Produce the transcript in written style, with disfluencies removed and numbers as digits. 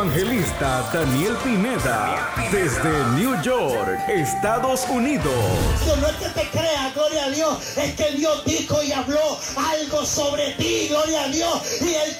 evangelista Daniel Pineda, desde New York, Estados Unidos. No es que te creas, gloria a Dios, es que Dios dijo y habló algo sobre ti, gloria a Dios. Y el